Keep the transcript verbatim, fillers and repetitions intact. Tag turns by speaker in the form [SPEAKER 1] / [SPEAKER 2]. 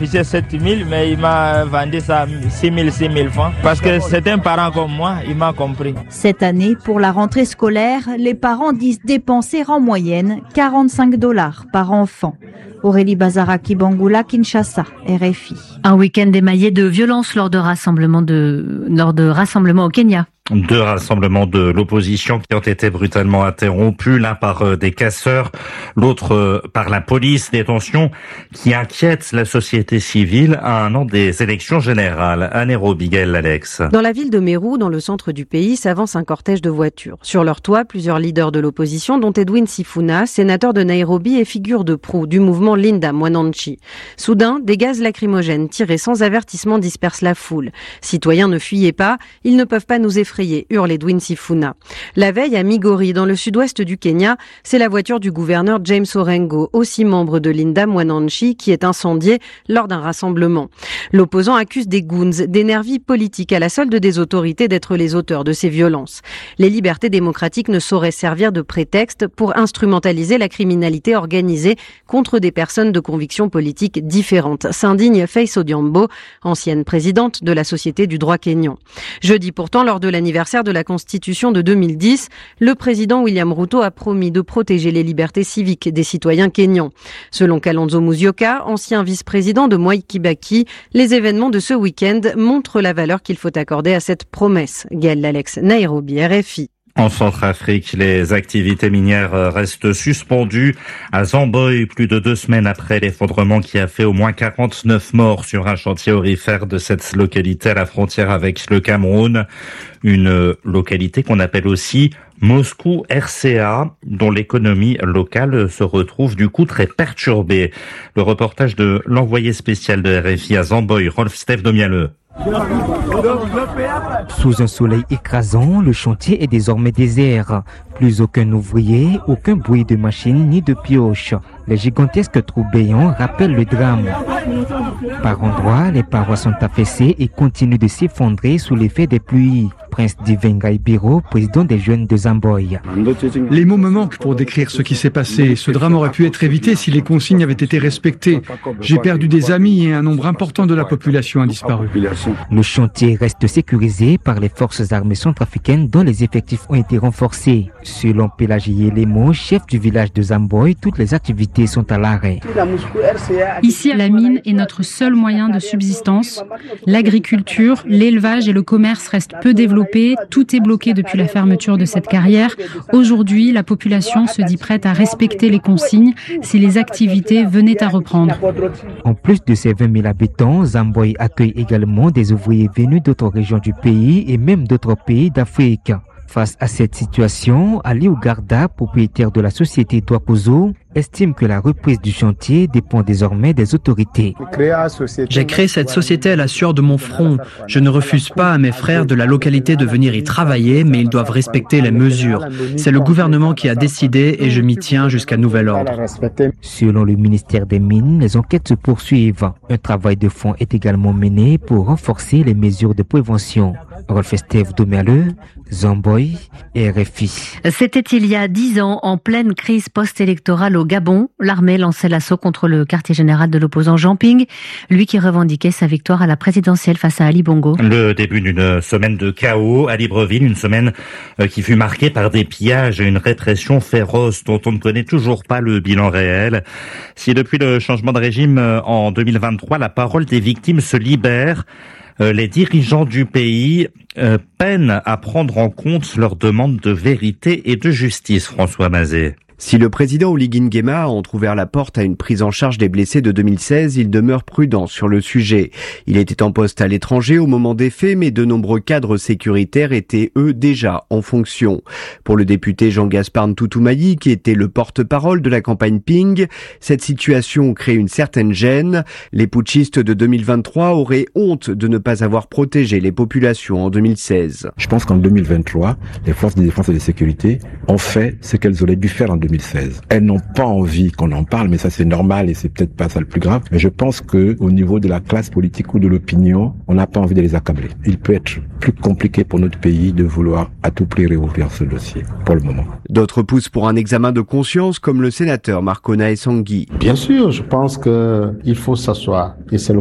[SPEAKER 1] C'est sept mille, mais il m'a vendu ça six mille, six mille francs. Parce que c'est un parent comme moi, il m'a compris.
[SPEAKER 2] Cette année, pour la rentrée scolaire, les parents disent dépenser en moyenne quarante-cinq dollars par enfant. Aurélie Bazaraki Bangula, Kinshasa, R F I.
[SPEAKER 3] Un week-end émaillé de violence lors de rassemblements de, lors de rassemblements au Kenya.
[SPEAKER 4] Deux rassemblements de l'opposition qui ont été brutalement interrompus, l'un par des casseurs, l'autre par la police. Des tensions qui inquiètent la société civile à un an des élections générales. À Nairobi, Gaël Alex.
[SPEAKER 5] Dans la ville de Meru, dans le centre du pays, s'avance un cortège de voitures. Sur leur toit, plusieurs leaders de l'opposition, dont Edwin Sifuna, sénateur de Nairobi et figure de proue du mouvement Linda Mwananchi. Soudain, des gaz lacrymogènes tirés sans avertissement dispersent la foule. Citoyens, ne fuyez pas, ils ne peuvent pas nous effrayer, hurle Edwin Sifuna. La veille, à Migori, dans le sud-ouest du Kenya, c'est la voiture du gouverneur James Orengo, aussi membre de Linda Mwananchi, qui est incendiée lors d'un rassemblement. L'opposant accuse des goons, des nervis politiques à la solde des autorités d'être les auteurs de ces violences. Les libertés démocratiques ne sauraient servir de prétexte pour instrumentaliser la criminalité organisée contre des personnes de convictions politiques différentes, s'indigne Faith Odhiambo, ancienne présidente de la Société du droit kényan. Jeudi pourtant, lors de l'anniversaire de la Constitution de deux mille dix, le président William Ruto a promis de protéger les libertés civiques des citoyens kényans. Selon Kalonzo Musyoka, ancien vice-président de Mwai Kibaki, les événements de ce week-end montrent la valeur qu'il faut accorder à cette promesse. Gaël Alex, Nairobi, R F I.
[SPEAKER 4] En Centrafrique, les activités minières restent suspendues à Zamboy plus de deux semaines après l'effondrement qui a fait au moins quarante-neuf morts sur un chantier aurifère de cette localité à la frontière avec le Cameroun. Une localité qu'on appelle aussi Moscou R C A, dont l'économie locale se retrouve du coup très perturbée. Le reportage de l'envoyé spécial de R F I à Zamboy, Rolf Steph Domialeux.
[SPEAKER 6] Sous un soleil écrasant, le chantier est désormais désert. Plus aucun ouvrier, aucun bruit de machine ni de pioche. Les gigantesques trous béants rappellent le drame. Par endroits, les parois sont affaissées et continuent de s'effondrer sous l'effet des pluies. Prince Divenga Ibiro, président des jeunes de Zamboy.
[SPEAKER 7] Les mots me manquent pour décrire ce qui s'est passé. Ce drame aurait pu être évité si les consignes avaient été respectées. J'ai perdu des amis et un nombre important de la population a disparu.
[SPEAKER 6] Le chantier reste sécurisé par les forces armées centrafricaines dont les effectifs ont été renforcés. Selon Pélagie Lemo, chef du village de Zamboy, toutes les activités sont à l'arrêt.
[SPEAKER 8] Ici, la mine est notre seul moyen de subsistance. L'agriculture, l'élevage et le commerce restent peu développés. Tout est bloqué depuis la fermeture de cette carrière. Aujourd'hui, la population se dit prête à respecter les consignes si les activités venaient à reprendre.
[SPEAKER 6] En plus de ses vingt mille habitants, Zamboy accueille également des ouvriers venus d'autres régions du pays et même d'autres pays d'Afrique. Face à cette situation, Ali Ougarda, propriétaire de la société Douakozo, estime que la reprise du chantier dépend désormais des autorités.
[SPEAKER 9] J'ai créé cette société à la sueur de mon front. Je ne refuse pas à mes frères de la localité de venir y travailler, mais ils doivent respecter les mesures. C'est le gouvernement qui a décidé et je m'y tiens jusqu'à nouvel ordre.
[SPEAKER 6] Selon le ministère des Mines, les enquêtes se poursuivent. Un travail de fond est également mené pour renforcer les mesures de prévention. Rolf Steph Domialeux, Zamboy, R F I.
[SPEAKER 3] C'était il y a dix ans, en pleine crise post-électorale au Gabon. L'armée lançait l'assaut contre le quartier général de l'opposant Jean Ping, lui qui revendiquait sa victoire à la présidentielle face à Ali Bongo.
[SPEAKER 4] Le début d'une semaine de chaos à Libreville, une semaine qui fut marquée par des pillages et une répression féroce dont on ne connaît toujours pas le bilan réel. Si depuis le changement de régime en deux mille vingt-trois, la parole des victimes se libère, les dirigeants du pays euh, peinent à prendre en compte leurs demandes de vérité et de justice, François Mazet.
[SPEAKER 10] Si le président Oligui Nguema a entrouvert la porte à une prise en charge des blessés de deux mille seize, il demeure prudent sur le sujet. Il était en poste à l'étranger au moment des faits, mais de nombreux cadres sécuritaires étaient, eux, déjà en fonction. Pour le député Jean-Gaspard Ntoutoumai, qui était le porte-parole de la campagne Ping, cette situation crée une certaine gêne. Les putschistes de deux mille vingt-trois auraient honte de ne pas avoir protégé les populations en deux mille seize.
[SPEAKER 11] Je pense qu'en deux mille vingt-trois, les forces de défense et de sécurité ont fait ce qu'elles auraient dû faire en deux mille seize. mille seize. Elles n'ont pas envie qu'on en parle, mais ça c'est normal et c'est peut-être pas ça le plus grave. Mais je pense que au niveau de la classe politique ou de l'opinion, on n'a pas envie de les accabler. Il peut être plus compliqué pour notre pays de vouloir à tout prix réouvrir ce dossier pour le moment.
[SPEAKER 10] D'autres poussent pour un examen de conscience, comme le sénateur Marcona Essangui.
[SPEAKER 12] Bien sûr, je pense que il faut s'asseoir et c'est